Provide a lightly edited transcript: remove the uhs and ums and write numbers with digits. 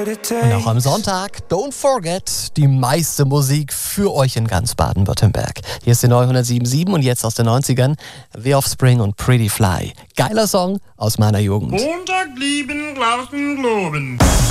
Und auch am Sonntag, don't forget, die meiste Musik für euch in ganz Baden-Württemberg. Hier ist die neue 107.7 und jetzt aus den 90ern The Offspring und Pretty Fly. Geiler Song aus meiner Jugend. Montag lieben, draußen globen.